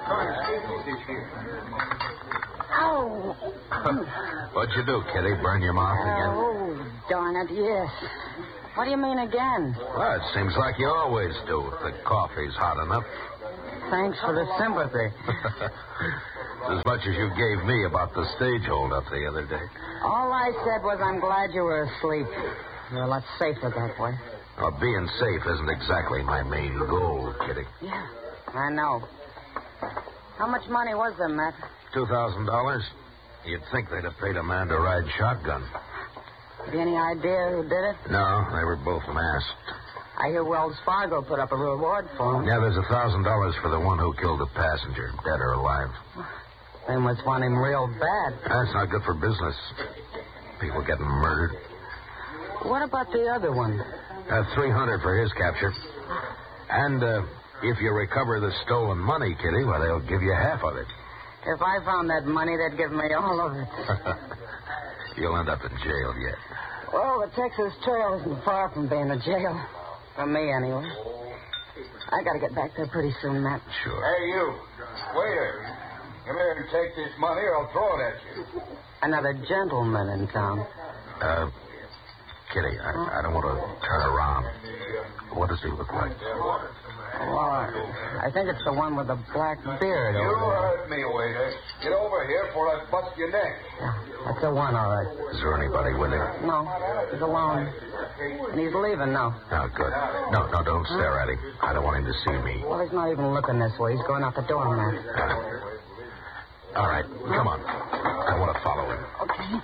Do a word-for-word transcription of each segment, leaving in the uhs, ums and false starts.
Ow! What'd you do, Kitty? Burn your mouth again? Oh, darn it, yes. What do you mean again? Well, it seems like you always do if the coffee's hot enough. Thanks for the sympathy. As much as you gave me about the stage hold-up the other day. All I said was I'm glad you were asleep. You're a lot safer that way. Well, being safe isn't exactly my main goal, Kitty. Yeah, I know. How much money was there, Matt? Two thousand dollars? You'd think they'd have paid a man to ride shotgun. Have you any idea who did it? No, they were both masked. I hear Wells Fargo put up a reward for him. Yeah, there's a thousand dollars for the one who killed the passenger, dead or alive. They must want him real bad. That's not good for business. People getting murdered. What about the other one? Uh, three hundred for his capture. And uh, if you recover the stolen money, Kitty, well, they'll give you half of it. If I found that money, they'd give me all of it. You'll end up in jail yet. Well, the Texas Trail isn't far from being a jail. For me, anyway. I gotta get back there pretty soon, Matt. Sure. Hey, you. Waiter. Come here and take this money or I'll throw it at you. Another gentleman in town. Uh, Kitty, I, I don't want to turn around. What does he look like? Well, I think it's the one with the black beard You over there. heard me, waiter. Get over here before I bust your neck. Yeah, that's the one, all right. Is there anybody with him? No, he's alone. And he's leaving now. Oh, good. No, no, don't stare at him. I don't want him to see me. Well, he's not even looking this way. He's going out the door, Matt. Uh, all right, come on. I want to follow him. Okay.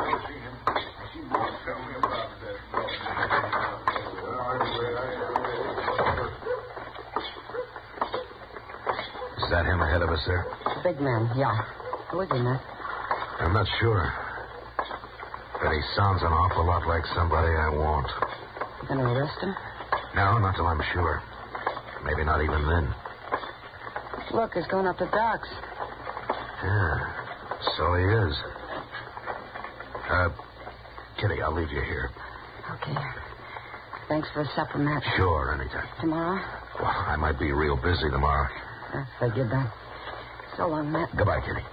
Is that him ahead of us there? The big man, yeah. Who is he, Matt? I'm not sure. But he sounds an awful lot like somebody I want. You gonna arrest him? No, not till I'm sure. Maybe not even then. Look, he's going up the docks. Yeah, so he is. Uh, Kitty, I'll leave you here. Okay. Thanks for supper, Matt. Sure, anytime. Tomorrow? Well, I might be real busy tomorrow. I figured that. So long, Matt. Goodbye, Kitty.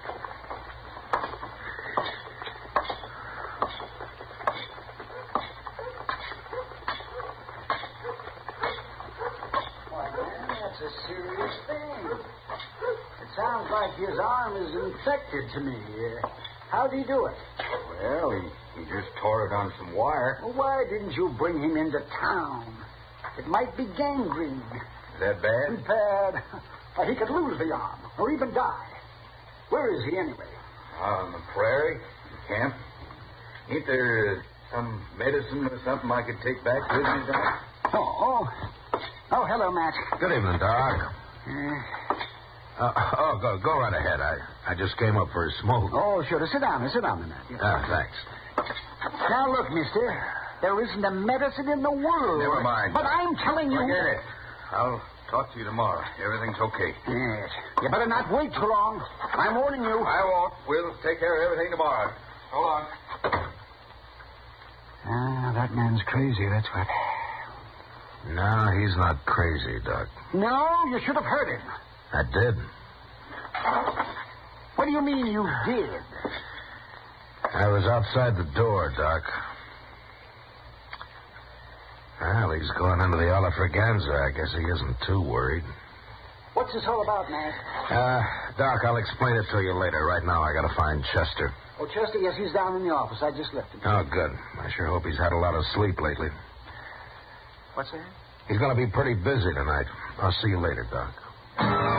That's a serious thing. It sounds like his arm is infected to me. Uh, how'd he do it? Well, he, he just tore it on some wire. Well, why didn't you bring him into town? It might be gangrene. Is that bad? Bad. Uh, he could lose the arm, or even die. Where is he, anyway? Out on the prairie, in camp. Ain't there some medicine or something I could take back with me, Doc? Oh, oh. Oh, hello, Matt. Good evening, Doc. Uh, Uh, oh, go, go right ahead. I, I just came up for a smoke. oh, sure. Sit down. Sit down, Matt. Yes. Ah, thanks. Now, look, mister. There isn't a medicine in the world. Never mind. But I'm telling you... Forget it. I'll talk to you tomorrow. Everything's okay. Yes. You better not wait too long. I'm warning you. I won't. We'll take care of everything tomorrow. Hold on. Ah, that man's crazy, that's what. No, he's not crazy, Doc. No, you should have heard him. I did. What do you mean you did? I was outside the door, Doc. Well, he's going into the Olafraganza. I guess he isn't too worried. What's this all about, Matt? Uh, Doc, I'll explain it to you later. Right now, I gotta find Chester. Oh, Chester, yes, he's down in the office. I just left him. Oh, good. I sure hope he's had a lot of sleep lately. What's that? He's gonna be pretty busy tonight. I'll see you later, Doc.